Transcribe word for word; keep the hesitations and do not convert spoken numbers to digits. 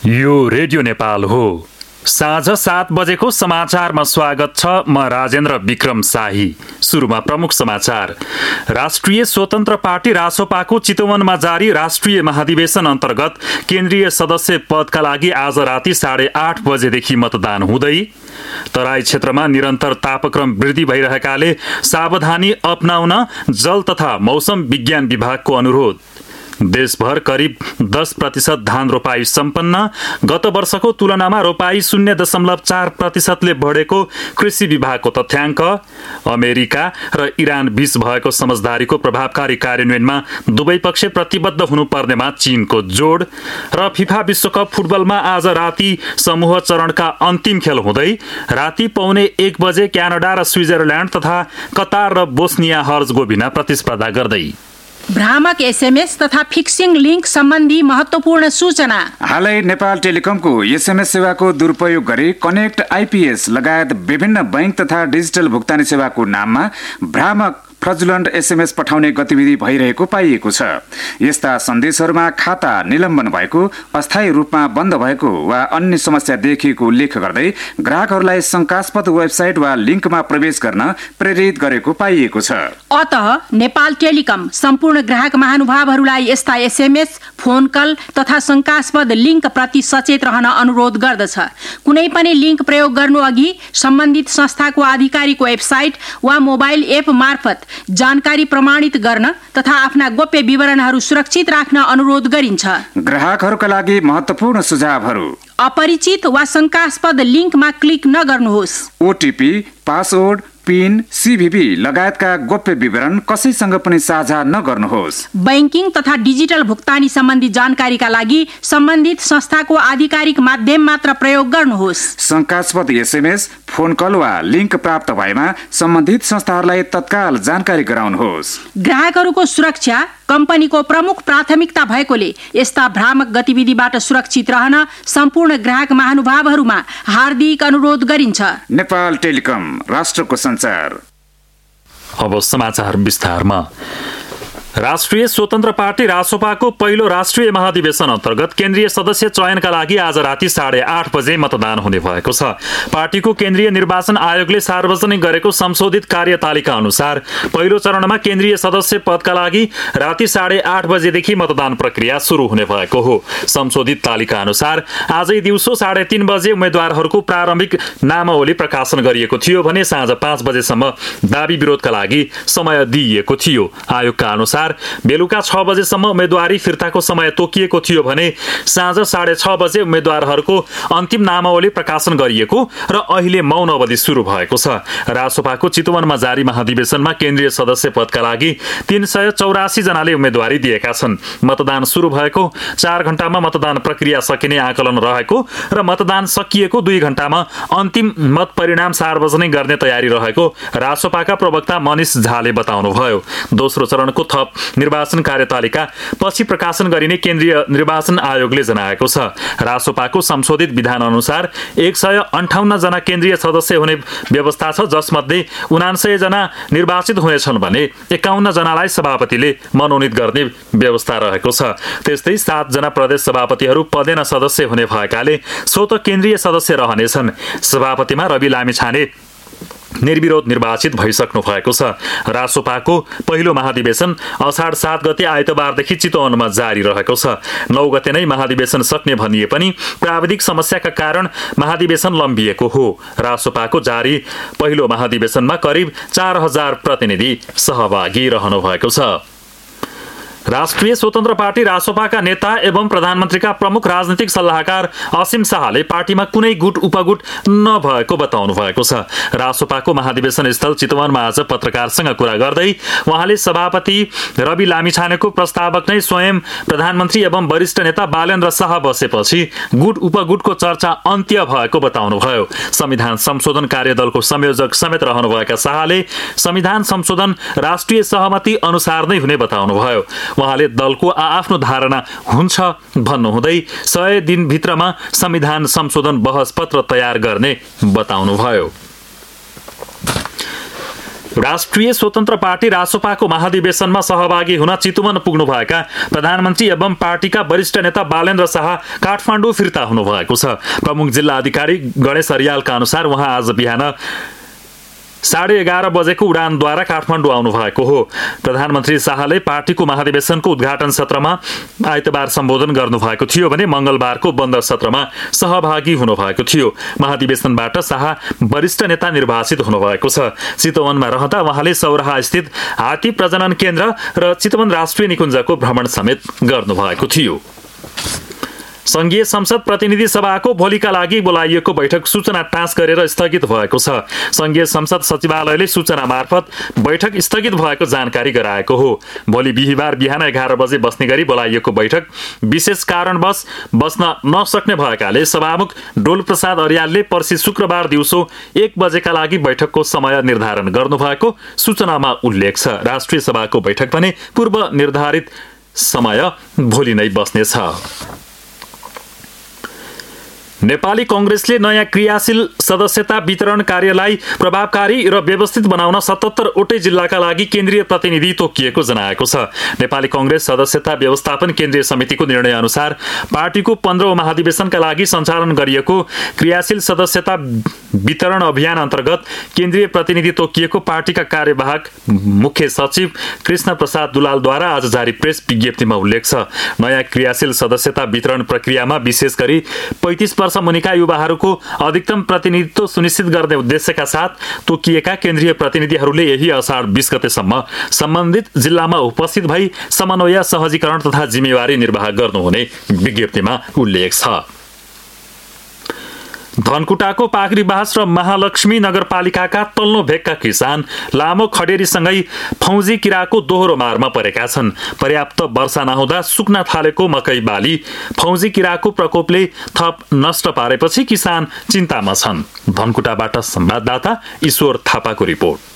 यो रेडियो नेपाल हो। साँझ सात बजेको समाचारमा स्वागत छ। म राजेन्द्र विक्रम शाही। सुरुमा प्रमुख समाचार। राष्ट्रिय स्वतन्त्र पार्टी रासोपाको चितवनमा जारी राष्ट्रिय महाधिवेशन अन्तर्गत केन्द्रीय सदस्य पदका लागि आज राति साढे आठ बजेदेखि मतदान हुँदै। तराई क्षेत्रमा निरन्तर तापक्रम वृद्धि भइरहेकाले सावधानी अपनाउन जल तथा मौसम विज्ञान विभागको अनुरोध। देशभर करिब दस प्रतिशत धान रोपाई सम्पन्न। गत वर्षको तुलनामा रोपाई शून्य दशमलव चार प्रतिशतले बढेको कृषि विभागको तथ्याङ्क। अमेरिका र इरान बीच भएको समझदारीको प्रभावकारी कार्यान्वयनमा दुवै पक्ष प्रतिबद्ध हुनुपर्नेमा चीनको जोड। र फिफा विश्वकप फुटबलमा आज राति समूह चरणका अन्तिम खेल हुँदै राति पौने एक बजे क्यानाडा र स्विजरल्यान्ड तथा कतार र बोस्निया हर्जगोभिना प्रतिस्पर्धा गर्दै। भ्रामक एसएमएस तथा फिक्सिङ लिङ्क सम्बन्धी महत्त्वपूर्ण सूचना। हालै नेपाल टेलिकमको एसएमएस सेवाको दुरुपयोग गरी कनेक्ट आइपीएस लगायत विभिन्न बैंक तथा डिजिटल भुक्तानी सेवाको नाममा भ्रामक फ्रजुलन्ट एसएमएस पठाउने गतिविधि भइरहेको पाइएको छ। यस्ता सन्देशहरूमा खाता निलम्बन भएको, अस्थायी रूपमा बन्द भएको वा अन्य समस्या देखिएको उल्लेख गर्दै ग्राहकहरूलाई शंकास्पद वेबसाइट वा लिङ्कमा प्रवेश गर्न प्रेरित गरेको पाइएको छ। अतः नेपाल टेलिकम सम्पूर्ण ग्राहक महानुभावहरूलाई यस्ता एसएमएस, फोन कल तथा शंकास्पद लिङ्क प्रति सचेत रहन अनुरोध गर्दछ। कुनै पनि लिङ्क प्रयोग गर्नु अघि सम्बन्धित संस्थाको आधिकारिक वेबसाइट वा मोबाइल एप मार्फत जानकारी प्रमाणित गर्न तथा आफ्ना गोप्य विवरणहरू सुरक्षित राख्न अनुरोध गरिन्छ। ग्राहकहरूका लागि महत्त्वपूर्ण सुझावहरू। अपरिचित वा शंकास्पद लिङ्कमा क्लिक नगर्नुहोस्। ओटीपी, पासवर्ड, पिन, सीभीबी लगायतका गोप्य विवरण कसैसँग पनि साझा नगर्नुहोस्। बैंकिङ तथा डिजिटल भुक्तानी सम्बन्धी जानकारीका लागि सम्बन्धित संस्थाको आधिकारिक माध्यम मात्र प्रयोग गर्नुहोस्। शंकास्पद एसएमएस, फोन कल वा लिङ्क प्राप्त भएमा सम्बन्धित संस्थाहरूलाई तत्काल जानकारी गराउनुहोस्। ग्राहकहरूको सुरक्षा कम्पनीको प्रमुख प्राथमिकता भएकोले यस्ता भ्रामक गतिविधिबाट सुरक्षित रहन सम्पूर्ण ग्राहक महानुभावहरूमा हार्दिक अनुरोध गरिन्छ। नेपाल टेलिकम, राष्ट्रको संचार। अब समाचार विस्तारमा। राष्ट्रिय स्वतन्त्र पार्टी रासोपाको पहिलो राष्ट्रिय महाधिवेशन अन्तर्गत केन्द्रीय सदस्य चयनका लागि आज राति साढे आठ बजे मतदान हुने भएको छ। पार्टीको केन्द्रीय निर्वाचन आयोगले सार्वजनिक गरेको संशोधित कार्यतालिका अनुसार पहिलो चरणमा केन्द्रीय सदस्य पदका लागि राति साढे आठ बजेदेखि मतदान प्रक्रिया सुरु हुने भएको हो। संशोधित तालिका अनुसार आजै दिउँसो साढे तीन बजे उम्मेद्वारहरूको प्रारम्भिक नामावली प्रकाशन गरिएको थियो भने साँझ पाँच बजेसम्म दावी विरोधका लागि समय दिइएको थियो। आयोगका अनुसार बेलुका छ बजेसम्म उम्मेदवारी फिर्ताको समय तोकिएको थियो भने साँझ साढे छ बजे उम्मेद्वारहरूको अन्तिम नामावली प्रकाशन गरिएको र अहिले मौन अवधि सुरु भएको छ। रासोपाको चितवनमा जारी महाधिवेशनमा केन्द्रीय सदस्य पदका लागि तीन सय चौरासी जनाले उम्मेदवारी दिएका छन्। मतदान सुरु भएको चार घण्टामा मतदान प्रक्रिया सकिने आकलन रहेको र मतदान सकिएको दुई घण्टामा अन्तिम मत परिणाम सार्वजनिक गर्ने तयारी रहेको रासोपाका प्रवक्ता मनिष झाले बताउनुभयो। दोस्रो चरणको थप निर्वाचन कार्यतालिका पछि प्रकाशन गरिने केन्द्रीय निर्वाचन आयोगले जनाएको छ। रासोपाको संशोधित विधान अनुसार एक सय अन्ठाउन्न जना केन्द्रीय सदस्य हुने व्यवस्था छ, जसमध्ये उनान्सय जना निर्वाचित हुनेछन् भने एकाउन्न जनालाई सभापतिले मनोनित गर्ने व्यवस्था रहेको छ। त्यस्तै सात जना प्रदेश सभापतिहरू पदेन सदस्य हुने भएकाले स्वतः केन्द्रीय सदस्य रहनेछन्। सभापतिमा रवि लामिछाने निर्विरोध निर्वाचित भइसक्नु भएको छ। रासोपाको पहिलो महाधिवेशन असाढ सात गते आइतबारदेखि चितवनमा जारी रहेको छ। नौ गते नै महाधिवेशन सक्ने भनिए पनि प्राविधिक समस्याका कारण महाधिवेशन लम्बिएको हो। रासोपाको जारी पहिलो महाधिवेशनमा करिब चार हजार प्रतिनिधि सहभागी रहनु भएको छ। राष्ट्रिय स्वतन्त्र पार्टी रासोपाका नेता एवं प्रधानमन्त्रीका प्रमुख राजनीतिक सल्लाहकार असीम शाहले पार्टीमा कुनै गुट उपगुट नभएको बताउनु भएको छ। रासोपाको महाधिवेशन स्थल चितवनमा आज पत्रकारसँग कुरा गर्दै उहाँले सभापति रवि लामिछानेको प्रस्तावक नै स्वयं प्रधानमन्त्री एवं वरिष्ठ नेता बालेन्द्र शाह बसेपछि गुट उपगुटको चर्चा अन्त्य भएको बताउनुभयो। संविधान संशोधन कार्यदलको संयोजक समेत रहनुभएका शाहले संविधान संशोधन राष्ट्रिय सहमति अनुसार नै हुने बताउनुभयो। उहाँले दलको आआफ्नो धारणा हुन्छ भन्नुहुँदै सय दिनभित्रमा संविधान संशोधन बहस पत्र तयार गर्ने बताउनुभयो। राष्ट्रिय स्वतन्त्र पार्टी रासोपाको महाधिवेशनमा सहभागी हुन चितवन पुग्नुभएका प्रधानमन्त्री एवं पार्टीका वरिष्ठ नेता बालेन्द्र शाह काठमाडौँ फिर्ता हुनुभएको छ। प्रमुख जिल्ला अधिकारी गणेश हरियालका अनुसार उहाँ आज बिहान साढे एघार बजेको उडानद्वारा काठमाडौँ आउनुभएको हो। प्रधानमन्त्री शाहले पार्टीको महाधिवेशनको उद्घाटन सत्रमा आइतबार सम्बोधन गर्नुभएको थियो भने मङ्गलबारको बन्द सत्रमा सहभागी हुनुभएको थियो। महाधिवेशनबाट शाह वरिष्ठ नेता निर्वाचित हुनुभएको छ। चितवनमा रहँदा उहाँले सौराहा स्थित हात्ती प्रजनन केन्द्र र चितवन राष्ट्रिय निकुञ्जको भ्रमण समेत गर्नुभएको थियो। संघीय संसद प्रतिनिधि सभाको भोलिका लागि बोलाइएको बैठक सूचना टाँस गरेर स्थगित भएको छ। संघीय संसद सचिवालयले सूचना मार्फत बैठक स्थगित भएको जानकारी गराएको हो। भोलि बिहिबार बिहान एघार बजे बस्ने गरी बोलाइएको बैठक विशेष कारणवश बस्न नसक्ने भएकाले सभामुख डोल प्रसाद अर्यालले पर्सि शुक्रबार दिउँसो एक बजेका लागि बैठकको समय निर्धारण गर्नुभएको सूचनामा उल्लेख छ। राष्ट्रिय सभाको बैठक पनि पूर्व निर्धारित समय भोलि नै बस्नेछ। नेपाली कांग्रेसले नयाँ क्रियाशील सदस्यता वितरण कार्यलाई प्रभावकारी र व्यवस्थित बनाउन सतहत्तर वटै जिल्लाका लागि केन्द्रीय प्रतिनिधि तोकिएको जनाएको छ। नेपाली कांग्रेस सदस्यता व्यवस्थापन केन्द्रीय समितिको निर्णय अनुसार पार्टीको पन्ध्रौं महाधिवेशनका लागि सञ्चालन गरिएको क्रियाशील सदस्यता वितरण अभियान अन्तर्गत केन्द्रीय प्रतिनिधि तोकिएको पार्टीका कार्यवाहक मुख्य सचिव कृष्ण प्रसाद दुलालद्वारा आज जारी प्रेस विज्ञप्तिमा उल्लेख छ। नयाँ क्रियाशील सदस्यता वितरण प्रक्रियामा विशेष गरी पैंतीस वर्ष मुनिका युवाहरूको अधिकतम प्रतिनिधित्व सुनिश्चित गर्ने उद्देश्यका साथ तोकिएका केन्द्रीय प्रतिनिधिहरूले यही असार बीस गतेसम्म सम्बन्धित जिल्लामा उपस्थित भई समन्वय सहजीकरण तथा जिम्मेवारी निर्वाह गर्नुहुने विज्ञप्तिमा उल्लेख छ। धनकुटाको पाखरीबास र महालक्ष्मी नगरपालिकाका तल्लो भेगका किसान लामो खडेरीसँगै फौजी किराको दोहोरो मारमा परेका छन्। पर्याप्त वर्षा नहुँदा सुक्न थालेको मकै बाली फौजी किराको प्रकोपले थप नष्ट पारेपछि किसान चिन्तामा छन्। धनकुटाबाट संवाददाता ईश्वर थापाको रिपोर्ट।